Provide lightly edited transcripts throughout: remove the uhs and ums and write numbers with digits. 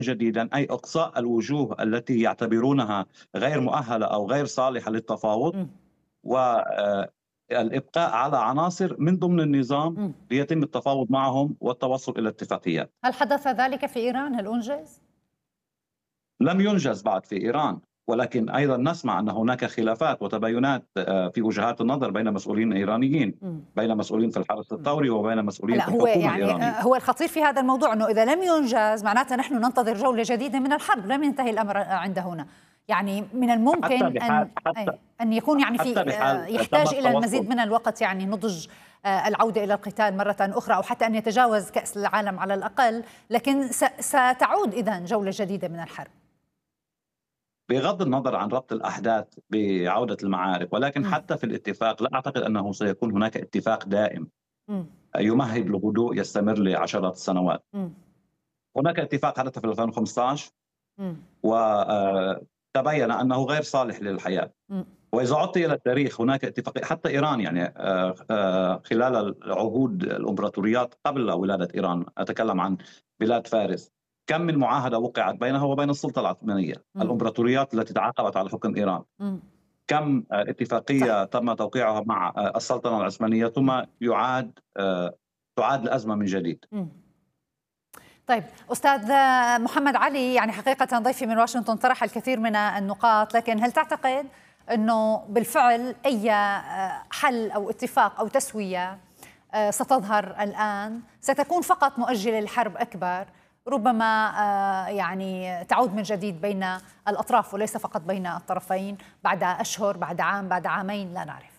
جديدا، أي إقصاء الوجوه التي يعتبرونها غير مؤهلة أو غير صالحة للتفاوض، إمم، والإبقاء على عناصر من ضمن النظام إمم. ليتم التفاوض معهم والتوصل إلى اتفاقيات. هل حدث ذلك في إيران؟ هل أُنجز؟ لم ينجز بعد في إيران، ولكن أيضا نسمع أن هناك خلافات وتباينات في وجهات النظر بين مسؤولين إيرانيين، إمم، بين مسؤولين في الحرس إمم. الثوري وبين مسؤولين هلأ في هو الحكومة يعني الإيرانية. هو الخطير في هذا الموضوع إنه إذا لم يُنجز معناتها نحن ننتظر جولة جديدة من الحرب، لم ينتهي الأمر عند هنا. يعني من حتى الممكن بحال أن يكون يعني حتى في بحال تم يحتاج إلى التوصل. المزيد من الوقت، يعني نضج العودة إلى القتال مرةً أخرى، أو حتى أن يتجاوز كأس العالم على الأقل، لكن ستعود إذًا جولة جديدة من الحرب. بغض النظر عن ربط الأحداث بعودة المعارك، ولكن إمم، حتى في الاتفاق لا أعتقد أنه سيكون هناك اتفاق دائم إمم، يمهد لهدوء يستمر لعشرات السنوات. إمم، هناك اتفاق حدث في 2015 إمم، وتبين أنه غير صالح للحياة. إمم، وإذا عدت إلى التاريخ هناك اتفاقية حتى إيران، يعني خلال العهود الإمبراطوريات قبل ولادة إيران، أتكلم عن بلاد فارس، كم من معاهدة وقعت بينها وبين السلطة العثمانية، إمم، الإمبراطوريات التي تعاقبت على حكم إيران. إمم، كم اتفاقية صحيح، تم توقيعها مع السلطنة العثمانية إمم، ثم تعاد الأزمة من جديد. إمم. طيب أستاذ محمد علي، يعني حقيقة ضيفي من واشنطن طرح الكثير من النقاط، لكن هل تعتقد أنه بالفعل أي حل أو اتفاق أو تسوية ستظهر الآن ستكون فقط مؤجلة لحرب أكبر، ربما يعني تعود من جديد بين الأطراف وليس فقط بين الطرفين بعد أشهر، بعد عام، بعد عامين، لا نعرف.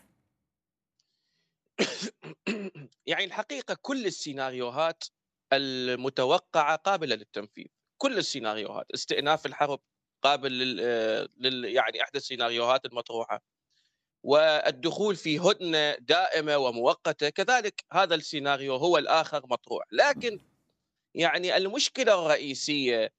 يعني الحقيقة كل السيناريوهات المتوقعة قابلة للتنفيذ، كل السيناريوهات، استئناف الحرب قابل يعني إحدى السيناريوهات المطروحة، والدخول في هدنة دائمة ومؤقتة كذلك هذا السيناريو هو الآخر مطروح، لكن يعني المشكلة الرئيسية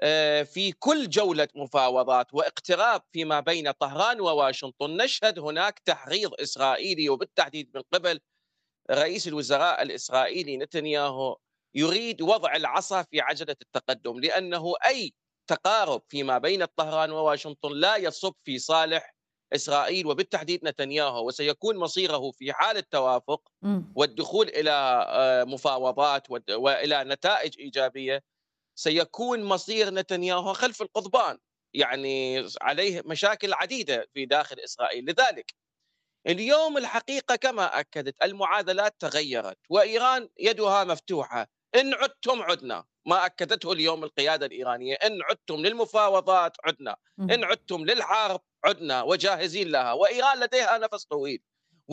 في كل جولة مفاوضات واقتراب فيما بين طهران وواشنطن نشهد هناك تحريض إسرائيلي وبالتحديد من قبل رئيس الوزراء الإسرائيلي نتنياهو يريد وضع العصا في عجلة التقدم، لأنه أي تقارب فيما بين طهران وواشنطن لا يصب في صالح إسرائيل وبالتحديد نتنياهو، وسيكون مصيره في حال التوافق مم. والدخول إلى مفاوضات وإلى نتائج إيجابية، سيكون مصير نتنياهو خلف القضبان، يعني عليه مشاكل عديدة في داخل إسرائيل. لذلك اليوم الحقيقة كما أكدت المعادلات تغيرت وإيران يدها مفتوحة، إن عدتم عدنا، ما أكدته اليوم القيادة الإيرانية، إن عدتم للمفاوضات عدنا، مم. إن عدتم للحرب عدنا وجاهزين لها. وإيران لديها نفس طويل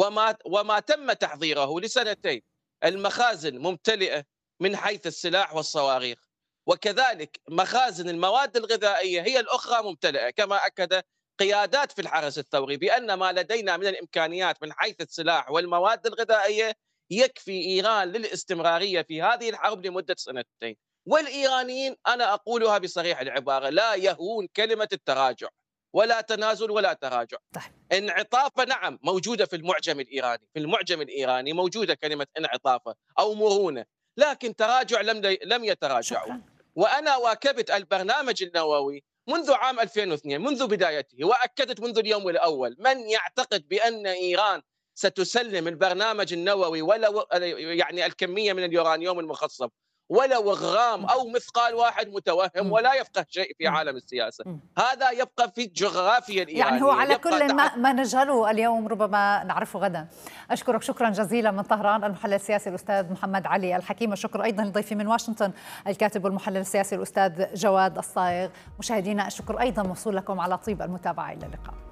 وما تم تحضيره لسنتين، المخازن ممتلئة من حيث السلاح والصواريخ، وكذلك مخازن المواد الغذائية هي الأخرى ممتلئة، كما أكد قيادات في الحرس الثوري بأن ما لدينا من الإمكانيات من حيث السلاح والمواد الغذائية يكفي إيران للاستمرارية في هذه الحرب لمدة سنتين. والإيرانيين أنا أقولها بصريح العبارة لا يهون كلمة التراجع، ولا تنازل ولا تراجع. طيب. انعطافة نعم موجودة في المعجم الإيراني، في المعجم الإيراني موجودة كلمة انعطافة أو مرونة، لكن تراجع لم يتراجعوا. شكرا. وأنا واكبت البرنامج النووي منذ عام 2002 منذ بدايته، وأكدت منذ اليوم الأول من يعتقد بأن إيران ستسلم البرنامج النووي ولو يعني الكمية من اليورانيوم المخصب ولو غرام مم. أو مثقال واحد متوهم مم. ولا يفقه شيء في مم. عالم السياسة، مم. هذا يبقى في الجغرافيا يعني هو الإيرانية، على يبقى كل تحت. ما نجهله اليوم ربما نعرفه غدا. أشكرك شكرا جزيلا من طهران المحلل السياسي الأستاذ محمد علي الحكيم، والشكر أيضا لضيفي من واشنطن الكاتب والمحلل السياسي الأستاذ جواد الصايغ. مشاهدينا الشكر أيضا موصول لكم على طيب المتابعة، إلى اللقاء.